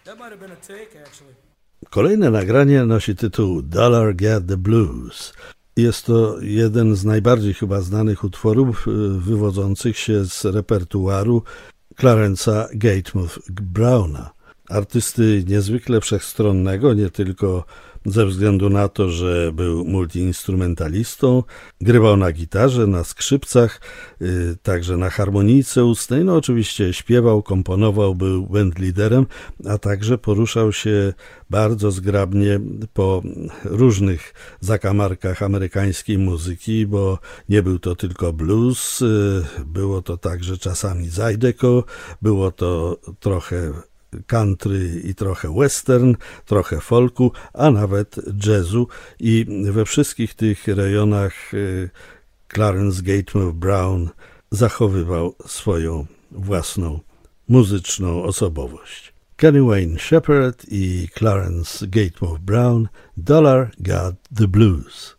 Kolejne nagranie nosi tytuł Dollar Get the Blues. Jest to jeden z najbardziej chyba znanych utworów wywodzących się z repertuaru Clarence'a Gatemouth Browna. Artysty niezwykle wszechstronnego, nie tylko ze względu na to, że był multiinstrumentalistą, grywał na gitarze, na skrzypcach, także na harmonijce ustnej, no oczywiście śpiewał, komponował, był bandliderem, a także poruszał się bardzo zgrabnie po różnych zakamarkach amerykańskiej muzyki, bo nie był to tylko blues, było to także czasami zydeco, było to trochę country i trochę western, trochę folku, a nawet jazzu i we wszystkich tych rejonach Clarence Gatemouth Brown zachowywał swoją własną muzyczną osobowość. Kenny Wayne Shepherd i Clarence Gatemouth Brown, Dollar Got the Blues.